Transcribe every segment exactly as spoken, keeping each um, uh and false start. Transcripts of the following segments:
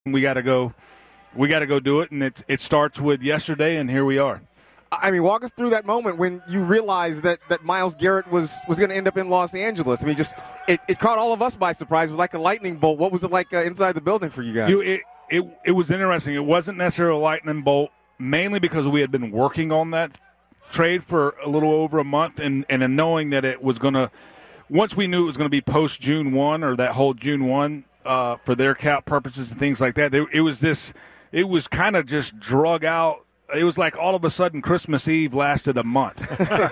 we got to go. We got to go do it, and it it starts with yesterday, and here we are. I mean, walk us through that moment when you realized that, that Myles Garrett was, was going to end up in Los Angeles. I mean, just it, it caught all of us by surprise. It was like a lightning bolt. What was it like uh, inside the building for you guys? You, it, it it was interesting. It wasn't necessarily a lightning bolt, mainly because we had been working on that trade for a little over a month, and, and in knowing that it was going to, once we knew it was going to be post June first or that whole June first uh, for their cap purposes and things like that, it, it was this, it was kind of just drug out. It was like all of a sudden Christmas Eve lasted a month.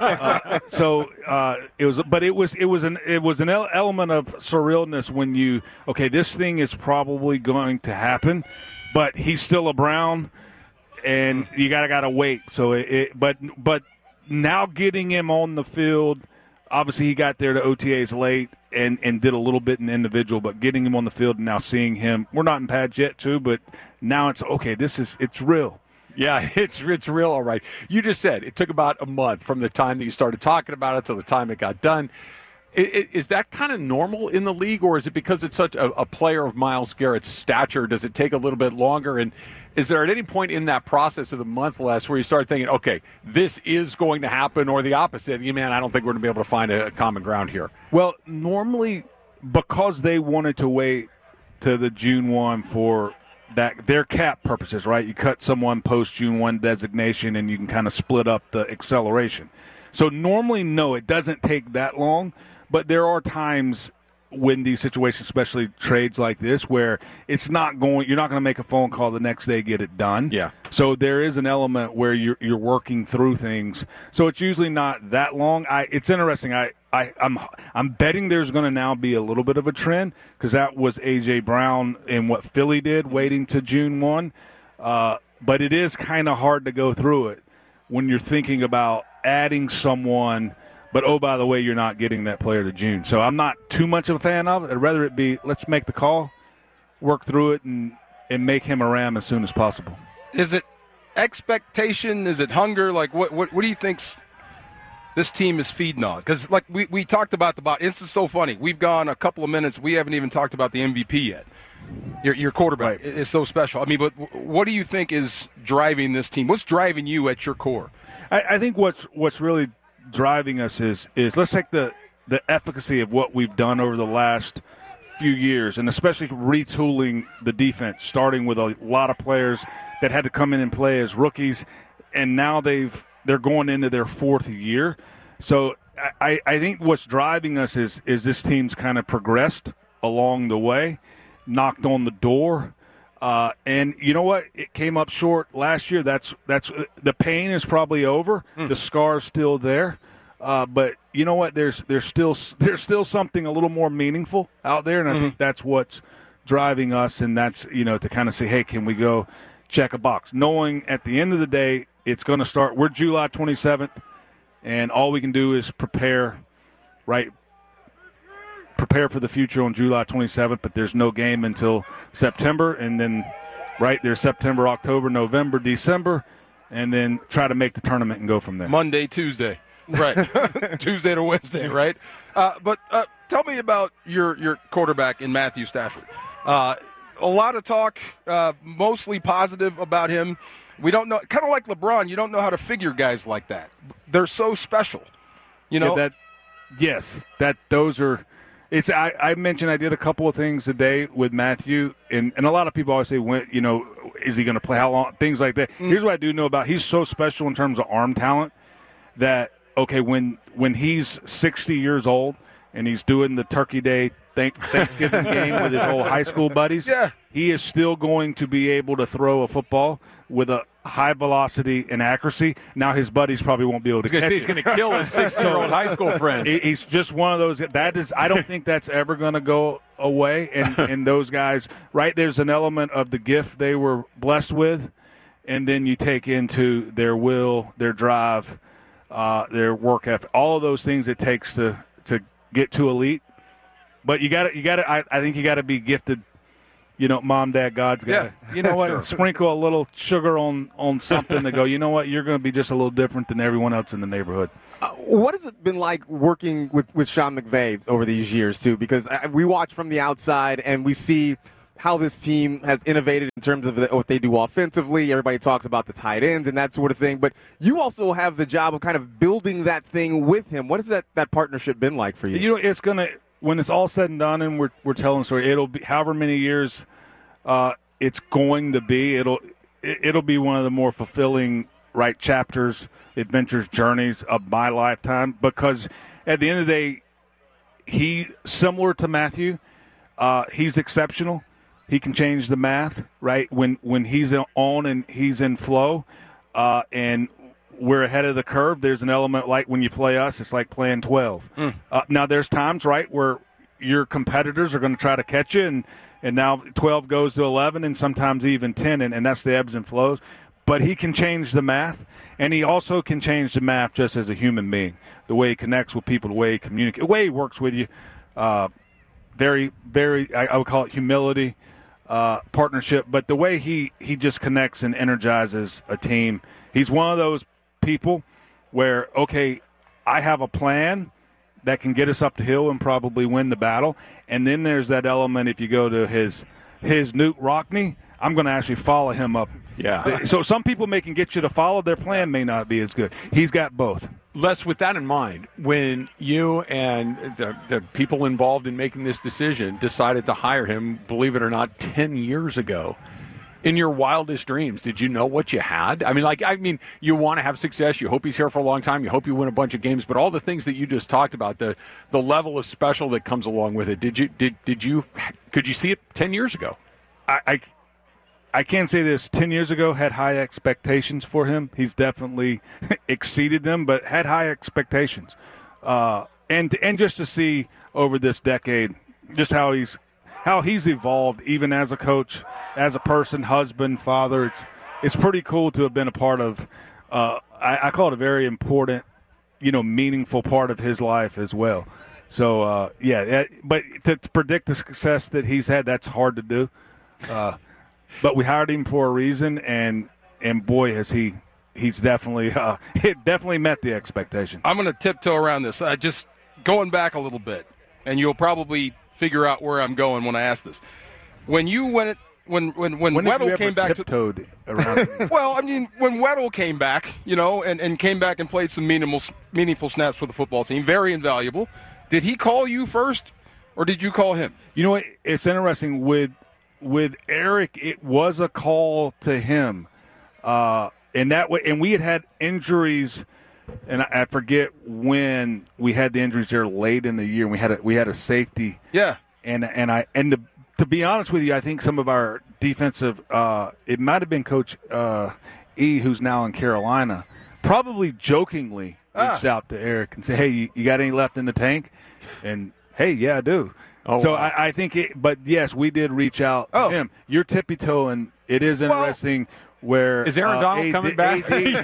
uh, so uh, it was, but it was it was an it was an element of surrealness when you okay, this thing is probably going to happen, but he's still a Brown, and you gotta gotta wait. So it, it but but now getting him on the field, obviously he got there to O T As late and and did a little bit in individual, but getting him on the field and now seeing him, we're not in pads yet too, but now it's okay. This is it's real. Yeah, it's it's real, all right. You just said it took about a month from the time that you started talking about it to the time it got done. Is, is that kind of normal in the league, or is it because it's such a, a player of Myles Garrett's stature, does it take a little bit longer? And is there at any point in that process of the month less where you start thinking, okay, this is going to happen, or the opposite, you man, I don't think we're going to be able to find a, a common ground here? Well, normally, because they wanted to wait to the June first for that their cap purposes, right? You cut someone post June first designation and you can kind of split up the acceleration. So normally, no, it doesn't take that long, but there are times when these situations, especially trades like this, where it's not going, you're not going to make a phone call the next day, get it done. Yeah. So there is an element where you're you're working through things. So it's usually not that long. I it's interesting. I, I I'm I'm betting there's going to now be a little bit of a trend because that was A J Brown and what Philly did, waiting to June first. Uh, but it is kind of hard to go through it when you're thinking about adding someone. But, oh, by the way, you're not getting that player to June. So I'm not too much of a fan of it. I'd rather it be, let's make the call, work through it, and, and make him a Ram as soon as possible. Is it expectation? Is it hunger? Like, what what, what do you think this team is feeding on? Because, like, we, we talked about the – it's just so funny. We've gone a couple of minutes. We haven't even talked about the M V P yet. Your, your quarterback right. is so special. I mean, but what do you think is driving this team? What's driving you at your core? I, I think what's what's really – driving us is is let's take the the efficacy of what we've done over the last few years, and especially retooling the defense, starting with a lot of players that had to come in and play as rookies, and now they've they're going into their fourth year. So I, I think what's driving us is is this team's kind of progressed along the way, knocked on the door. Uh, and you know what? It came up short last year. That's that's the pain is probably over. Mm. The scar's still there, uh, but you know what? There's there's still there's still something a little more meaningful out there, and I mm-hmm. think that's what's driving us. And that's you know to kind of say, hey, can we go check a box? Knowing at the end of the day, it's going to start. We're July twenty-seventh, and all we can do is prepare, right? prepare for the future on July twenty-seventh, but there's no game until September, and then right there's September, October, November, December, and then try to make the tournament and go from there. Monday, Tuesday, right? Tuesday to Wednesday, right? Uh, but uh, tell me about your your quarterback in Matthew Stafford. Uh, a lot of talk, uh, mostly positive about him. We don't know, kind of like LeBron. You don't know how to figure guys like that. They're so special, you know. Yeah, that yes, that those are. It's. I, I mentioned I did a couple of things today with Matthew, and, and a lot of people always say, when, you know, is he going to play? How long? Things like that. Mm. Here's what I do know about. He's so special in terms of arm talent that, okay, when when he's sixty years old and he's doing the Turkey Day thank, Thanksgiving game with his old high school buddies, yeah. he is still going to be able to throw a football with a high velocity and accuracy. Now his buddies probably won't be able to catch He's going to kill his six-year-old high school friend. He's just one of those. That is, I don't think that's ever going to go away. And, and those guys, right, there's an element of the gift they were blessed with, and then you take into their will, their drive, uh, their work ethic, all of those things it takes to, to get to elite. But you got to, you got to. I, I think you got to be gifted. You know, mom, dad, God's got to, yeah. you know what, sure. sprinkle a little sugar on, on something to go, you know what, you're going to be just a little different than everyone else in the neighborhood. Uh, what has it been like working with, with Sean McVay over these years, too? Because I, we watch from the outside and we see how this team has innovated in terms of the, what they do offensively. Everybody talks about the tight ends and that sort of thing. But you also have the job of kind of building that thing with him. What has that, that partnership been like for you? You know, it's going to – when it's all said and done and we're, we're telling a story, it'll be however many years uh, it's going to be, it'll it'll be one of the more fulfilling, right, chapters, adventures, journeys of my lifetime, because at the end of the day, he, similar to Matthew, uh, he's exceptional. He can change the math, right? When when he's on and he's in flow, uh, and we're ahead of the curve, there's an element like when you play us, it's like playing twelve. Mm. Uh, now, there's times, right, where your competitors are going to try to catch you, and, and now twelve goes to eleven and sometimes even ten, and, and that's the ebbs and flows. But he can change the math, and he also can change the math just as a human being, the way he connects with people, the way he communicates, the way he works with you. Uh, very, very, I, I would call it humility. Uh, partnership, but the way he, he just connects and energizes a team, he's one of those people where, okay, I have a plan that can get us up the hill and probably win the battle, and then there's that element if you go to his his Newt Rockney, I'm going to actually follow him up. Yeah. So some people may can get you to follow, their plan may not be as good. He's got both. Les, with that in mind, when you and the, the people involved in making this decision decided to hire him, believe it or not, ten years ago, in your wildest dreams, did you know what you had? I mean, like, I mean, you want to have success. You hope he's here for a long time. You hope you win a bunch of games. But all the things that you just talked about, the the level of special that comes along with it, did you did did you could you see it ten years ago? I. I I can't say this. Ten years ago, had high expectations for him. He's definitely exceeded them, but had high expectations. Uh, and and just to see over this decade, just how he's how he's evolved, even as a coach, as a person, husband, father. It's it's pretty cool to have been a part of. Uh, I, I call it a very important, you know, meaningful part of his life as well. So uh, yeah, but to, to predict the success that he's had, that's hard to do. Uh, But we hired him for a reason, and and boy, has he he's definitely uh, it definitely met the expectation. I'm going to tiptoe around this. Uh, just going back a little bit, and you'll probably figure out where I'm going when I ask this. When you went when when when, when Weddle you ever came back tiptoed to around. Well, I mean, when Weddle came back, you know, and, and came back and played some meaningful meaningful snaps for the football team, very invaluable. Did he call you first, or did you call him? You know what? It's interesting with. With Eric, it was a call to him, uh, and that way, and we had had injuries, and I, I forget when we had the injuries there late in the year. We had a we had a safety, yeah, and and I and to, to be honest with you, I think some of our defensive, uh, it might have been Coach uh, E, who's now in Carolina, probably jokingly ah. reached out to Eric and said, "Hey, you, you got any left in the tank?" And hey, yeah, I do. Oh, so wow. I, I think it, but yes, we did reach out oh. to him. You're tippy toeing. It is interesting. Well, where is Aaron uh, Donald A- coming A- back?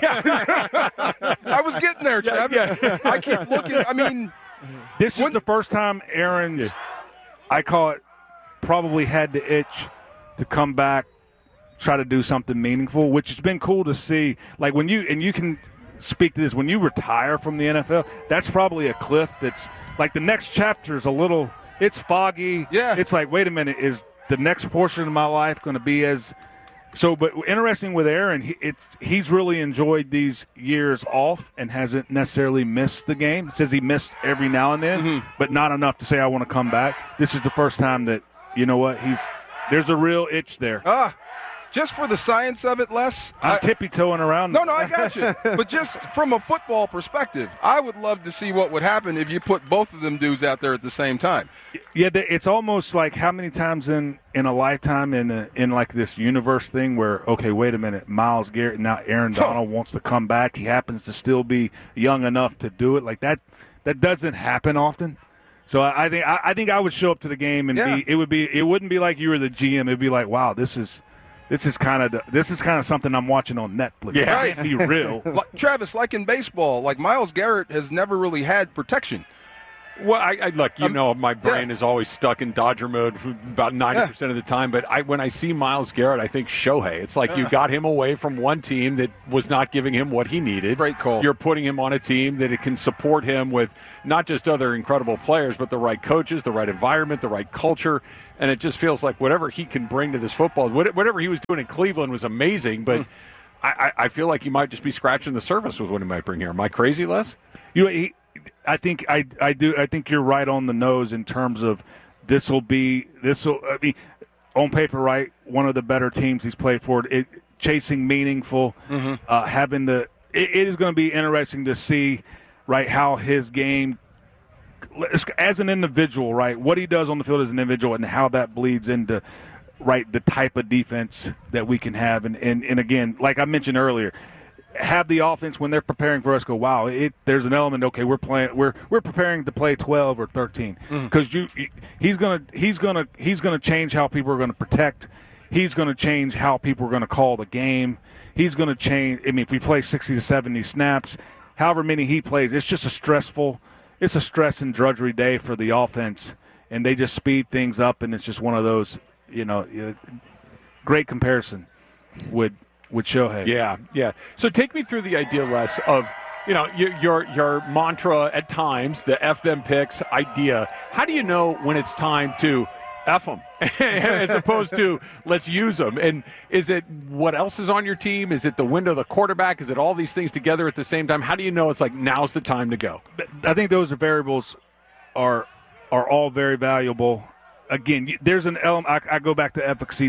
A- I was getting there, Trev. Yeah, yeah. I keep looking. I mean, this is the first time Aaron's. Yeah. I call it probably had the itch to come back, try to do something meaningful, which has been cool to see. Like when you and you can speak to this when you retire from the N F L. That's probably a cliff. That's like the next chapter is a little. It's foggy. Yeah. It's like, wait a minute, is the next portion of my life going to be as so? But interesting with Aaron, he, it's he's really enjoyed these years off and hasn't necessarily missed the game. Says he missed every now and then, mm-hmm. but not enough to say I want to come back. This is the first time that you know what he's there's a real itch there. Ah. Just for the science of it, Les. I'm tippy-toeing around. No, no, I got you. But just from a football perspective, I would love to see what would happen if you put both of them dudes out there at the same time. Yeah, it's almost like how many times in, in a lifetime in a, in like this universe thing where, okay, wait a minute, Myles Garrett, now Aaron Donald wants to come back. He happens to still be young enough to do it. Like that, that doesn't happen often. So I, I think I, I think I would show up to the game and yeah. be it would be it wouldn't be like you were the G M. It'd be like, wow, this is. This is kind of this is kind of something I'm watching on Netflix. Yeah, right. Be real, like, Travis. Like in baseball, like Myles Garrett has never really had protection. Well, I, I look, you Um, know, my brain yeah. is always stuck in Dodger mode for about ninety percent of the time. But I, when I see Myles Garrett, I think Shohei. It's like you got him away from one team that was not giving him what he needed. Great call. You're putting him on a team that it can support him with not just other incredible players, but the right coaches, the right environment, the right culture. And it just feels like whatever he can bring to this football, whatever he was doing in Cleveland was amazing. But Mm. I, I feel like he might just be scratching the surface with what he might bring here. Am I crazy, Les? You know, he, I think I, I do. I think you're right on the nose in terms of this will be this will. I mean, on paper, right, one of the better teams he's played for. It, chasing meaningful, Mm-hmm. uh, having the. It, it is going to be interesting to see, right, how his game, as an individual, right, what he does on the field as an individual, and how that bleeds into, right, the type of defense that we can have, and and, and again, like I mentioned earlier. Have the offense when they're preparing for us go, wow, it, there's an element. Okay, we're playing, we're we're preparing to play twelve or thirteen because you, he's gonna he's gonna he's gonna change how people are gonna protect. He's gonna change how people are gonna call the game. He's gonna change. I mean, if we play sixty to seventy snaps, however many he plays, it's just a stressful, it's a stress and drudgery day for the offense, and they just speed things up, and it's just one of those, you know, great comparison with. With Shohei. Yeah, yeah. So take me through the idea, Les, of, you know, your, your your mantra at times, the F them picks idea. How do you know when it's time to F them as opposed to let's use them? And is it what else is on your team? Is it the window of the quarterback? Is it all these things together at the same time? How do you know it's like now's the time to go? I think those variables are are all very valuable. Again, there's an element. I, I go back to efficacy.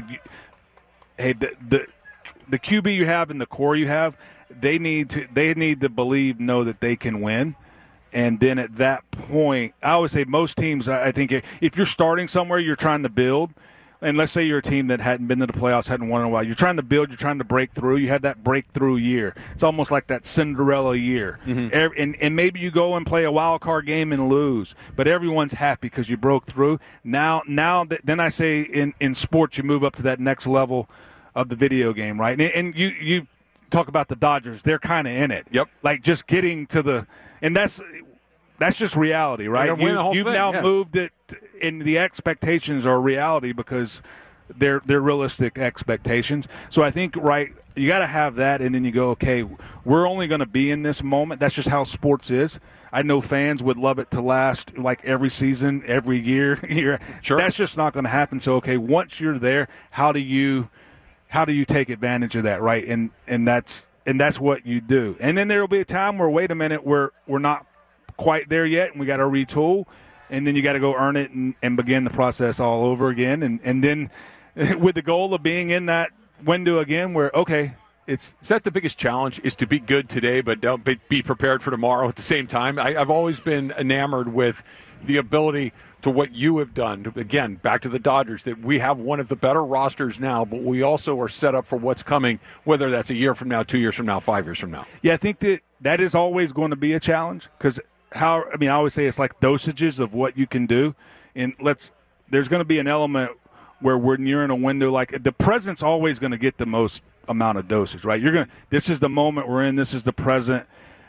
Hey, the, the the Q B you have and the core you have, they need to they need to believe, know that they can win. And then at that point, I always say most teams, I think if you're starting somewhere, you're trying to build. And let's say you're a team that hadn't been to the playoffs, hadn't won in a while. You're trying to build. You're trying to break through. You had that breakthrough year. It's almost like that Cinderella year. Mm-hmm. Every, and, and maybe you go and play a wild card game and lose, but everyone's happy because you broke through. Now, now that, then I say in, in sports, you move up to that next level of the video game, right? And, and you you talk about the Dodgers; they're kind of in it. Yep. Like just getting to the, and that's that's just reality, right? Win the whole You, you've thing, now yeah. moved it, and the expectations are reality because they're they're realistic expectations. So I think right, you got to have that, and then you go, okay, we're only going to be in this moment. That's just how sports is. I know fans would love it to last like every season, every year. Sure. That's just not going to happen. So okay, once you're there, how do you How do you take advantage of that, right? And and that's and that's what you do. And then there will be a time where, wait a minute, we're we're not quite there yet, and we got to retool, and then you got to go earn it and, and begin the process all over again. And and then with the goal of being in that window again, where okay, it's Is that the biggest challenge, is to be good today but don't be, be prepared for tomorrow at the same time? I, I've always been enamored with the ability to what you have done. Again, back to the Dodgers, that we have one of the better rosters now, but we also are set up for what's coming, whether that's a year from now, two years from now, five years from now. yeah, I think that that is always going to be a challenge because how I mean I always say it's like dosages of what you can do, and let's there's going to be an element where when you're in a window, like the present's always going to get the most amount of dosage, right? You're going to, this is the moment we're in, this is the present.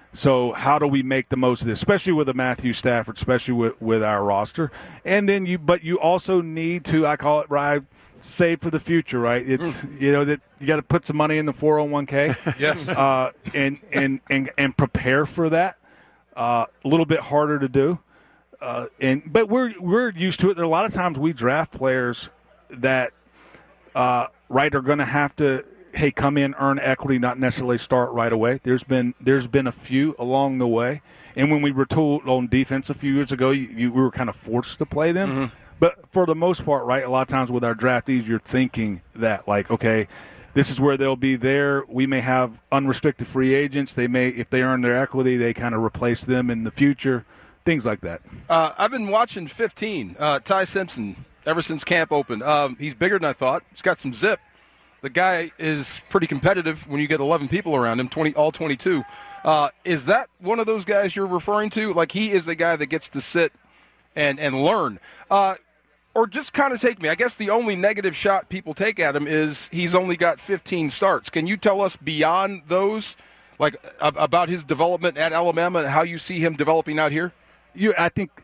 So how do we make the most of this, especially with a Matthew Stafford, especially with, with our roster? And then you, but you also need to, I call it, right, save for the future, right? It's, mm. you know, that you got to put some money in the four oh one k. Yes. Uh, and, and, and, and prepare for that. Uh, a little bit harder to do. Uh, and, but we're, we're used to it. There are a lot of times we draft players that, uh, right, are going to have to, hey, come in, earn equity, not necessarily start right away. There's been there's been a few along the way, and when we were told on defense a few years ago, you, you we were kind of forced to play them. Mm-hmm. But for the most part, right, a lot of times with our draftees, you're thinking that like, okay, this is where they'll be there. We may have unrestricted free agents. They may, if they earn their equity, they kind of replace them in the future. Things like that. Uh, I've been watching fifteen. Uh, Ty Simpson ever since camp opened. Um, he's bigger than I thought. He's got some zip. The guy is pretty competitive when you get eleven people around him, twenty all twenty-two. Uh, is that one of those guys you're referring to? Like he is the guy that gets to sit and, and learn. Uh, or just kind of take me. I guess the only negative shot people take at him is he's only got fifteen starts. Can you tell us beyond those, like about his development at Alabama and how you see him developing out here? You, I think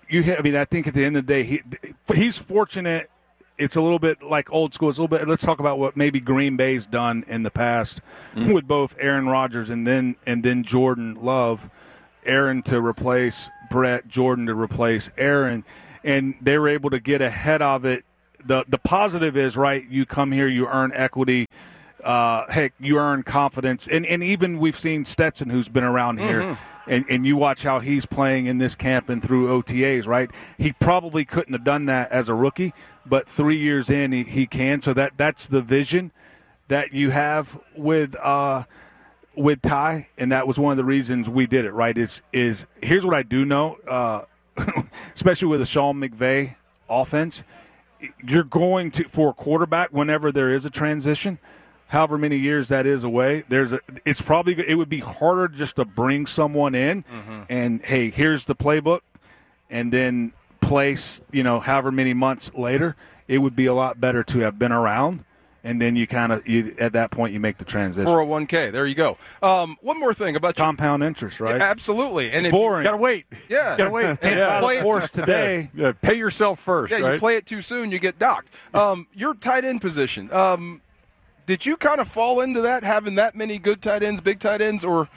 you. I mean, I think at the end of the day, he he's fortunate. It's a little bit like old school. It's a little bit. Let's talk about what maybe Green Bay's done in the past mm-hmm. with both Aaron Rodgers and then and then Jordan Love, Aaron to replace Brett, Jordan to replace Aaron, and they were able to get ahead of it. The the positive is, right, you come here, you earn equity, uh, heck, you earn confidence. And, and even we've seen Stetson, who's been around here, mm-hmm. and, and you watch how he's playing in this camp and through O T As, right? He probably couldn't have done that as a rookie, but three years in, he, he can. So that that's the vision that you have with uh, with Ty, and that was one of the reasons we did it, right? Is, is here's what I do know, uh, especially with the Sean McVay offense, you're going to, for a quarterback, whenever there is a transition, however many years that is away, there's a, it's probably, it would be harder just to bring someone in mm-hmm. and, hey, here's the playbook, and then place, you know, however many months later. It would be a lot better to have been around, and then you kind of, you at that point, you make the transition. four oh one k, there you go. Um, one more thing about compound you. interest, right? Yeah, absolutely. And it's boring. You gotta wait. Yeah. Gotta wait. And yeah. play course today. Yeah. Pay yourself first, yeah, right? you play it too soon, you get docked. Um, your tight end position, um, did you kind of fall into that, having that many good tight ends, big tight ends, or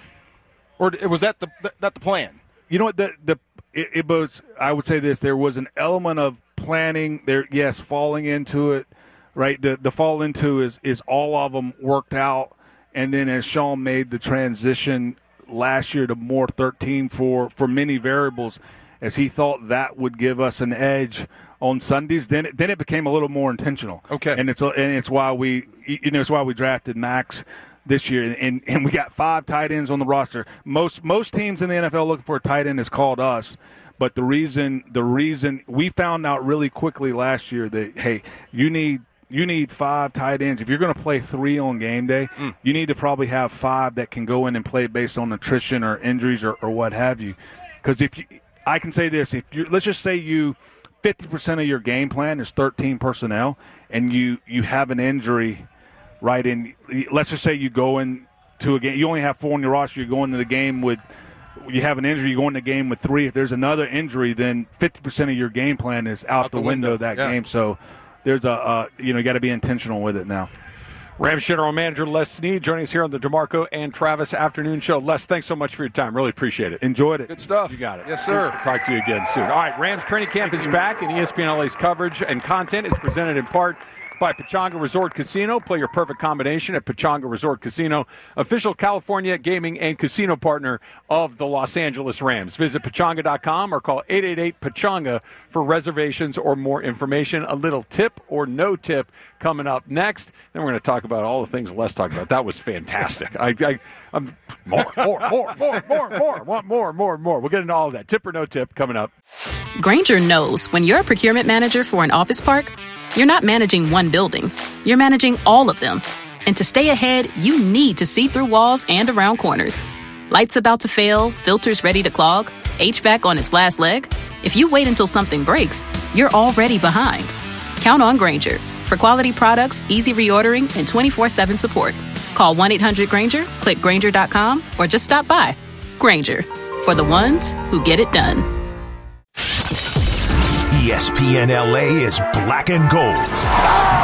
or was that the that the plan? You know what, the the it, it was, I would say this, there was an element of planning there, yes, falling into it. Right, the the fall into is is all of them worked out, and then as Sean made the transition last year to more thirteen for, for many variables, as he thought that would give us an edge on Sundays, then it, then it became a little more intentional. Okay, and it's and it's why we you know it's why we drafted Max this year, and and we got five tight ends on the roster. Most most teams in the N F L looking for a tight end has called us. But the reason the reason we found out really quickly last year that, hey, you need. You need five tight ends. If you're going to play three on game day, mm. you need to probably have five that can go in and play based on attrition or injuries or, or what have you. Because if you, I can say this, if you let's just say you fifty percent of your game plan is thirteen personnel, and you, you have an injury, right? And let's just say you go into a game, you only have four on your roster. You go into the game with, you have an injury. You go into the game with three. If there's another injury, then fifty percent of your game plan is out, out the, the window, window that yeah. game. So. There's a, uh, you know, you got to be intentional with it now. Rams General Manager Les Snead joining us here on the DeMarco and Travis Afternoon Show. Les, thanks so much for your time. Really appreciate it. Enjoyed it. Good stuff. You got it. Yes, sir. Talk to you again soon. All right, Rams training camp is back, and E S P N L A's coverage and content is presented in part by Pechanga Resort Casino. Play your perfect combination at Pechanga Resort Casino, official California gaming and casino partner of the Los Angeles Rams. Visit Pechanga dot com or call eight eight eight Pechanga for reservations or more information. A little tip or no tip coming up next. Then we're going to talk about all the things Les talked about. That was fantastic. I, I, I'm more, more, more, more, more, more, want more, more, more. We'll get into all of that. Tip or no tip coming up. Grainger knows when you're a procurement manager for an office park, you're not managing one building. You're managing all of them. And to stay ahead, you need to see through walls and around corners. Lights about to fail, filters ready to clog, H V A C on its last leg. If you wait until something breaks, you're already behind. Count on Grainger for quality products, easy reordering, and twenty-four seven support. Call one eight hundred Grainger, click Grainger dot com, or just stop by. Grainger, for the ones who get it done. E S P N L A is black and gold.